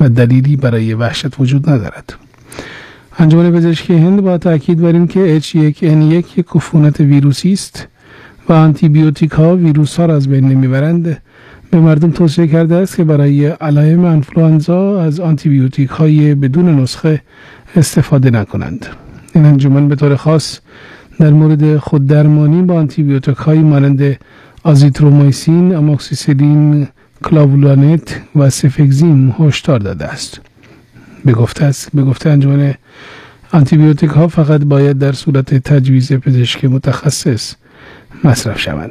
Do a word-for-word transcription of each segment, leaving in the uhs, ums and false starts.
و دلیلی برای وحشت وجود ندارد. انجمن پزشکی هند با تاکید بر این که اچ یک ان یک یک عفونت ویروسی است و آنتی بیوتیک ها ویروس ها را از بین نمیبرند، به مردم توصیه کرده است که برای علائم انفلوانزا از آنتی بیوتیک های بدون نسخه استفاده نکنند. این انجمن به طور خاص در مورد خوددرمانی با آنتی بیوتیک های مانند آزیترومایسین، آموکسیسیلین، کلاوولانت و سفکزیم هشدار داده است. به گفته است به گفته انجمن آنتی بیوتیک ها فقط باید در صورت تجویز پزشک متخصص مصرف شوند.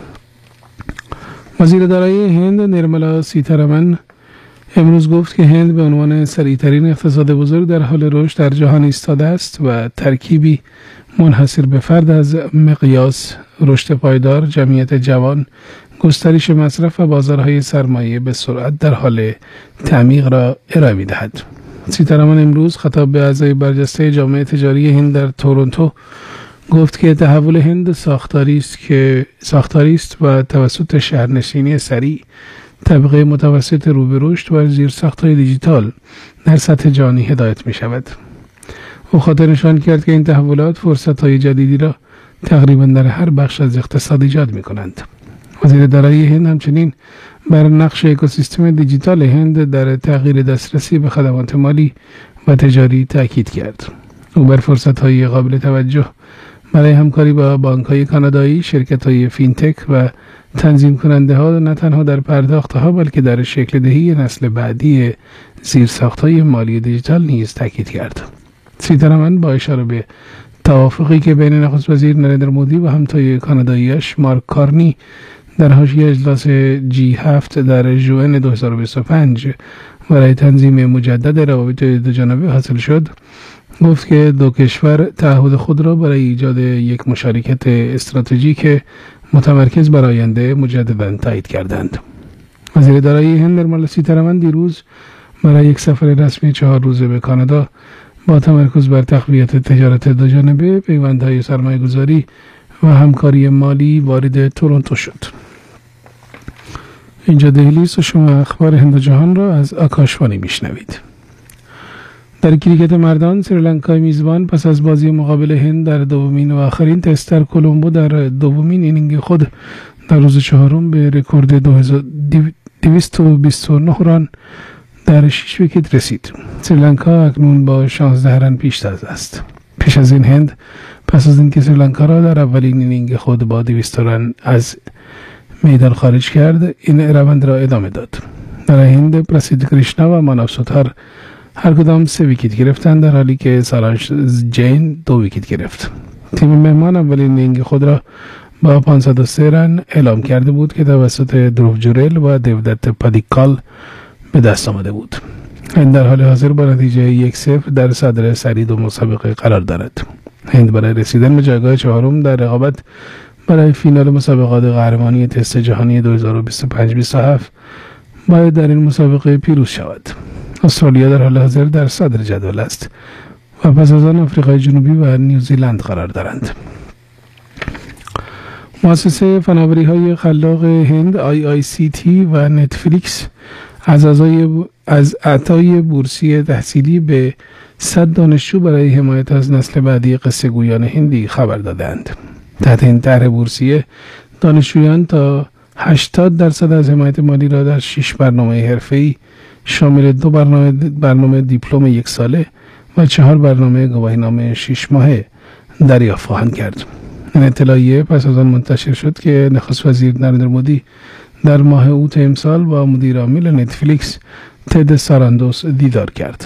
وزیر دارایی هند نرملا سیتارامن امروز گفت که هند به عنوان سریعترین اقتصاد بزرگ در حال رشد در جهان ایستاده است و ترکیبی منحصر به فرد از مقیاس رشد پایدار، جمعیت جوان، گسترش مصرف و بازارهای سرمایه به سرعت در حال تعمیق را ارائه می‌دهد. سیتارامن امروز خطاب به اعضای برجسته جامعه تجاری هند در تورنتو گفت که تحول هند ساختاری است که ساختاری است و توسط شهرنشینی سریع، طبقه متوسط رو به رشد و زیرساخت‌های دیجیتال در سطح جهانی هدایت می شود. او خاطر نشان کرد که این تحولات فرصت‌های جدیدی را تقریبا در هر بخش از اقتصاد ایجاد می کنند. وزیر دارایی هند همچنین بر نقش اکوسیستم دیجیتال هند در تغییر دسترسی به خدمات مالی و تجاری تاکید کرد. او بر فرصت‌های قابل توجه برای همکاری با بانک‌های کانادایی، شرکت‌های فینتک و تنظیم کننده ها نه تنها در پرداخت ها بلکه در شکل دهی نسل بعدی زیرساخت‌های مالی دیجیتال نیز تاکید کرد. سیتارامن با اشاره به توافقی که بین نخست وزیر نریندر مودی و همتای کانادایی‌اش مارک کارنی در حاشیه اجلاس جی هفت در ژوئن دو هزار و بیست و پنج برای تنظیم مجدد روابط دوجانبه حاصل شد، گفت که دو کشور تعهد خود را برای ایجاد یک مشارکت استراتژیک متمرکز بر آینده مجددا تایید کردند. وزیر دارایی هند نرملا سیتارامن دیروز برای یک سفر رسمی چهار روزه به کانادا با تمرکز بر تقویت تجارت دوجانبه، پیوندهای سرمایه‌گذاری و همکاری مالی وارد تورنتو شد. اینجا دهلی است و شما اخبار هند و جهان را از آکاشوانی میشنوید. در کریکت مردان سریلانکای میزبان پس از بازی مقابل هند در دومین و آخرین تست در کلمبو در دومین اینینگ خود در روز چهارم به رکورد دویست و بیست و نه ران در شش ویکت رسید. سریلانکا اکنون با شانزده رن پیشتاز است. پیش از این هند پس از اینکه سریلانکا را در اولین اینینگ خود با دویست رن از میدان خارج کرد، این روند را ادامه داد. در هند پرسید کریشنا و ماناو سوتار هر کدام سه ویکت گرفتند، در حالی که سارانش جین دو ویکت گرفت. تیم مهمان اولین اینینگ خود را با پانصد و سه رن اعلام کرده بود که توسط دروو جوریل و دیودت پادیکال به دست آمده بود. هند در حال حاضر با نتیجه یک صفر در صدر سری دو مسابقه قرار دارد. هند برای رسیدن به جایگاه چهارم در رقابت برای فینال مسابقات قهرمانی تست جهانی دو هزار و بیست و پنج بیست و هفت باید در این مسابقه پیروز شود. استرالیا در حال حاضر در صدر جدول است و پس از آن آفریقای جنوبی و نیوزیلند قرار دارند. مؤسسه فناوری‌های خلاق هند آی آی سی تی و نتفلیکس از اعضای از اعطای بورسیه تحصیلی به صد دانشجو برای حمایت از نسل بعدی قصه گویان هندی خبر دادند. تحت این طرح بورسیه دانشجویان تا هشتاد درصد از حمایت مالی را در شش برنامه حرفه‌ای شامل دو برنامه برنامه دیپلم یک ساله و چهار برنامه گواهینامه شش ماهه دریافت خواهند کرد. این اطلاعیه پس از آن منتشر شد که نخست وزیر نریندر مودی در ماه اوت امسال با مدیر عامل نتفلیکس تد ساراندوس دیدار کرد.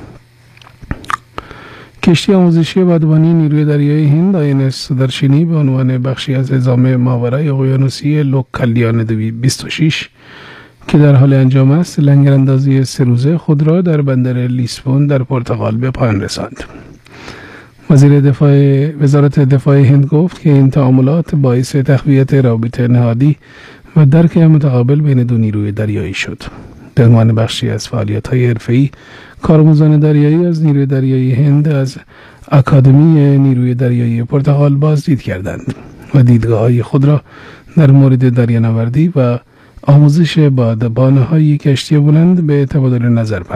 کشتی آموزشی بادبانی نیروی دریایی هند آی ان اس سودرشینی به عنوان بخشی از نظام ماورای اقیانوسی لوک کلیان بیست و شش که در حال انجام است، لنگراندازی سه روزه خود را در بندر لیسبون در پرتغال به پایان رساند. وزیر دفاع وزارت دفاع هند گفت که این تعاملات باعث تقویت روابط نهادی و درک متقابل بین دو نیروی دریایی شد. به عنوان بخشی از فعالیت‌های حرفه‌ای، کارآموزان دریایی از نیروی دریایی هند از اکادمی نیروی دریایی پرتغال بازدید کردند و دیدگاه‌های خود را در مورد دریانوردی و آموزش بادبان‌های کشتی بلند به تبادل نظر